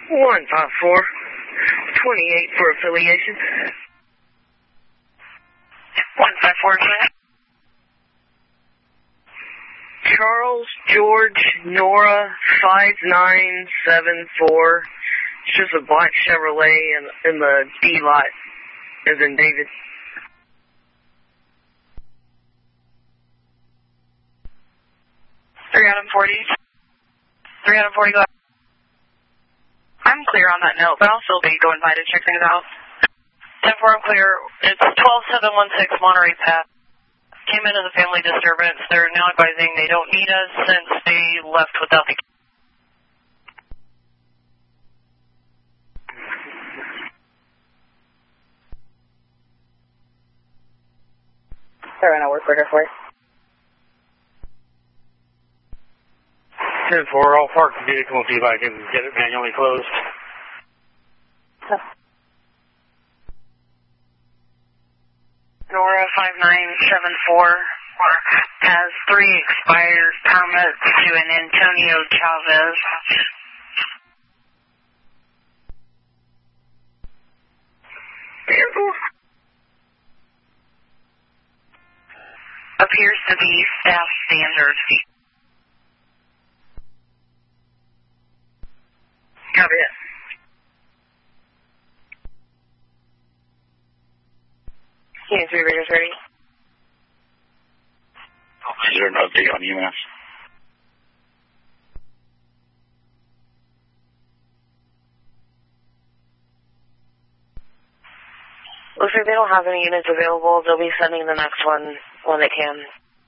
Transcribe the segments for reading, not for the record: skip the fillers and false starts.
154, 28 for affiliation. 154, Charles George Nora 5974. It's just a black Chevrolet in the D lot, as in David. Three out of 40. 3 out of 40, go ahead. I'm clear on that note, but I'll still be going by to check things out. 10-4, I'm clear. It's 12716 Monterey Path. Came into the family disturbance. They're now advising they don't need us since they left without the... Sorry, I'll work quicker for you. 10-4, I'll park the vehicle and see if I can get it manually closed. Nora 5974 has 3 expired permits to an Antonio Chavez. Appears to be staff standard. Copy it. Unit 3, Radio 30. Is there an update on UMass? Looks like they don't have any units available. They'll be sending the next one when they can.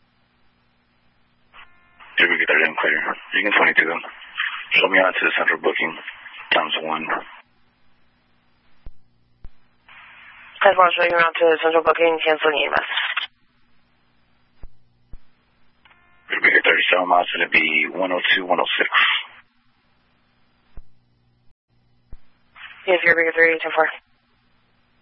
Did we get that in clear? You can 22 them. Show me out to the central booking. Times 1. 10-4, showing around to central booking, canceling EMS. Did we get 37 miles? It's going to be 102, 106. Yes, you're bigger 3, 10-4.